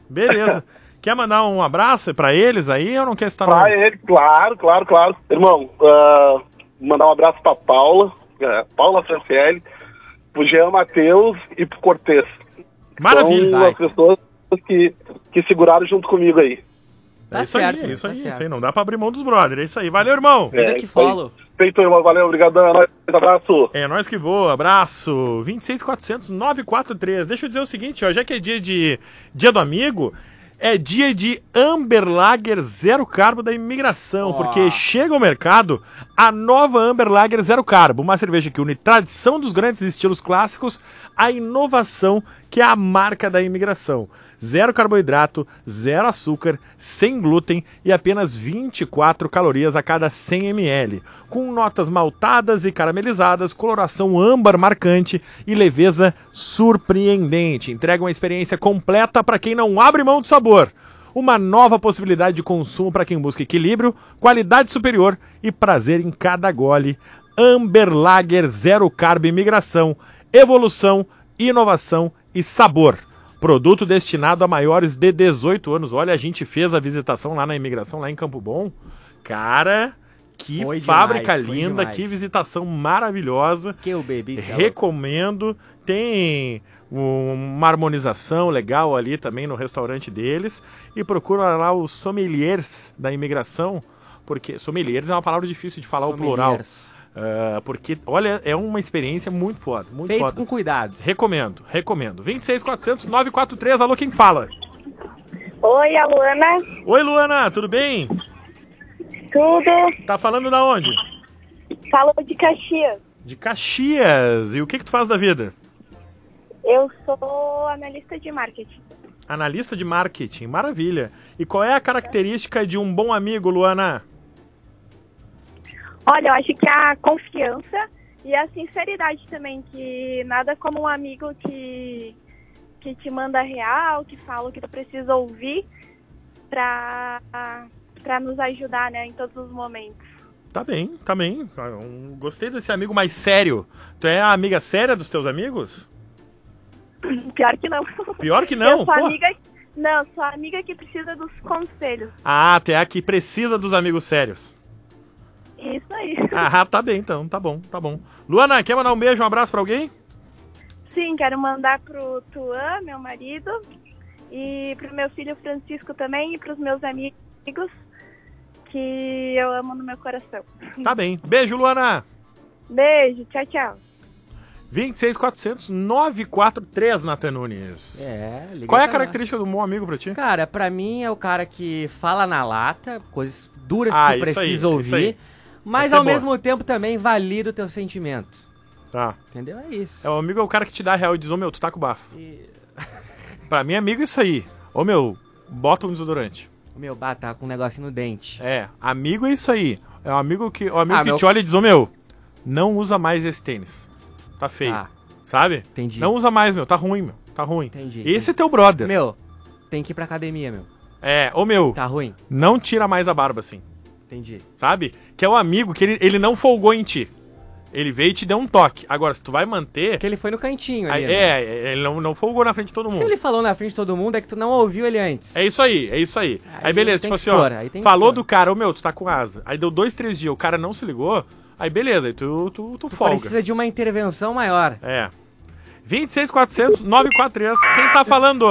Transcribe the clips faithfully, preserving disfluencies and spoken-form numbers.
Beleza. Quer mandar um abraço pra eles aí ou não quer estar Pra ele, claro, claro, claro. Irmão, uh, mandar um abraço pra Paula, uh, Paula Franciele, pro Jean Matheus e pro Cortez. Maravilha. São as pessoas que, que seguraram junto comigo aí. É Tá isso certo, aí, é isso tá aí, certo. isso aí. Não dá pra abrir mão dos brothers. É isso aí. Valeu, irmão. Vida É, que isso aí. follow. Feito, irmão. Valeu, obrigadão. Abraço. É nós que voa, abraço. vinte e seis quatrocentos, nove quatro três. Deixa eu dizer o seguinte, ó, já que é dia de dia do amigo, é dia de Amber Lager Zero Carbo da imigração, Ó. porque chega ao mercado a nova Amber Lager Zero Carbo, uma cerveja que une tradição dos grandes estilos clássicos à inovação que é a marca da imigração. Zero carboidrato, zero açúcar, sem glúten e apenas vinte e quatro calorias a cada cem mililitros. Com notas maltadas e caramelizadas, coloração âmbar marcante e leveza surpreendente. Entrega uma experiência completa para quem não abre mão do sabor. Uma nova possibilidade de consumo para quem busca equilíbrio, qualidade superior e prazer em cada gole. Amber Lager Zero Carbo Imigração, evolução, inovação e sabor. Produto destinado a maiores de dezoito anos. Olha, a gente fez a visitação lá na imigração, lá em Campo Bom. Cara, que Foi fábrica demais, foi linda, demais. que visitação maravilhosa. Que o baby. Recomendo. Tem um- uma harmonização legal ali também no restaurante deles. E procura lá os sommeliers da imigração, porque sommeliers é uma palavra difícil de falar o plural. Uh, porque, olha, é uma experiência muito foda, muito Feito foda. com cuidado. Recomendo, recomendo. vinte e seis quatrocentos, nove quatro três, alô, quem fala? Oi, a Luana. Oi, Luana, tudo bem? Tudo? Tá falando da onde? Falo de Caxias. De Caxias. E o que que tu faz da vida? Eu sou analista de marketing. Analista de marketing, maravilha. E qual é a característica de um bom amigo, Luana? Olha, eu acho que a confiança e a sinceridade também, que nada como um amigo que, que te manda real, que fala o que tu precisa ouvir pra, pra nos ajudar, né, em todos os momentos. Tá bem, tá bem. Eu gostei desse amigo mais sério. Tu é a amiga séria dos teus amigos? Pior que não. Pior que não? Eu sou Pô. amiga, não, sou amiga que precisa dos conselhos. Ah, tu é a que precisa dos amigos sérios. Isso aí. Ah, tá bem então, tá bom, tá bom. Luana, quer mandar um beijo, um abraço pra alguém? Sim, quero mandar pro Tuan, meu marido, e pro meu filho Francisco também, e pros meus amigos que eu amo no meu coração. Tá bem. Beijo, Luana. Beijo, tchau, tchau. vinte e seis quatrocentos, nove quatro três, Nathan Nunes. É, liga Qual é a pra característica do bom amigo pra ti? nós. Cara, pra mim é o cara que fala na lata, coisas duras Ah, que tu isso aí, precisa isso ouvir, aí. mas Essa é ao boa. mesmo tempo também valida o teu sentimento. Tá. Entendeu? É isso. É, o amigo é o cara que te dá a real e diz, ô meu, tu tá com bafo. E... Pra mim, amigo é isso aí. Ô meu, bota um desodorante. O meu bar tá com um negocinho no dente. É, amigo é isso aí. É o amigo que, o amigo Ah, que meu- te olha e diz, ô meu, não usa mais esse tênis. Tá feio. Ah, Sabe? entendi. Não usa mais, meu. Tá ruim, meu. Tá ruim. Entendi. Esse é teu brother. Meu, tem que ir pra academia, meu. É, ô meu, Tá ruim? não tira mais a barba assim. Entendi. Sabe? Que é um amigo que ele, ele não folgou em ti. Ele veio e te deu um toque. Agora, se tu vai manter... Porque ele foi no cantinho aí- ali, né? é, ele não, não folgou na frente de todo Se mundo. ele falou na frente de todo mundo, é que tu não ouviu ele antes. É isso aí, é isso aí. Aí, Aí beleza, tem tipo que assim, expor, ó. aí tem que Falou expor. do cara, ô meu, tu tá com asa. Aí deu dois, três dias, o cara não se ligou. Aí beleza, aí tu, tu, tu, Tu folga. precisa de uma intervenção maior. É. vinte e seis quatrocentos, nove quatro três. Quem tá falando?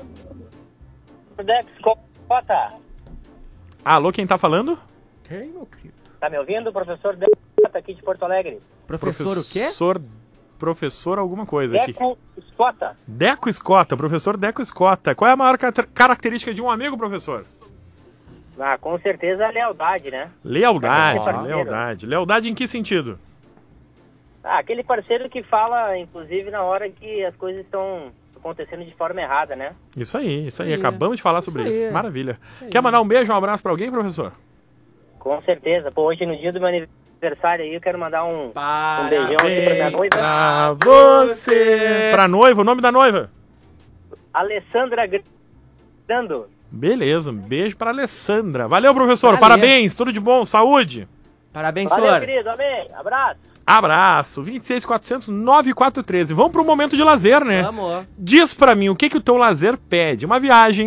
Dex Cota, Alô, quem tá falando? Quem, meu querido? tá me ouvindo? Professor Dex Cota aqui de Porto Alegre. Professor, o quê? Professor, professor alguma coisa aqui. Deco Cota. Deco Escota, professor Deco Escota. Qual é a maior ca- característica de um amigo, professor? Ah, com certeza a lealdade, né? Lealdade, Parceiro. lealdade. Lealdade em que sentido? Ah, aquele parceiro que fala, inclusive, na hora que as coisas estão acontecendo de forma errada, né? Isso aí, isso aí. Isso aí. Acabamos de falar sobre Isso isso. aí. Maravilha. aí. Quer mandar um beijo, um abraço pra alguém, professor? Com certeza. Pô, hoje no dia do meu aniversário aí, eu quero mandar um, um beijão aqui pra minha noiva, pra você. Pra noiva, o nome da noiva? Alessandra Grando. Beleza, um beijo pra Alessandra. Valeu, professor. Valeu. Parabéns, tudo de bom, saúde. Parabéns, Valeu, senhor. querido. Amém. Abraço. Abraço. vinte e seis quatrocentos, nove quatro três. Vamos pro momento de lazer, né? Vamos. Diz pra mim o que, que o teu lazer pede. Uma viagem,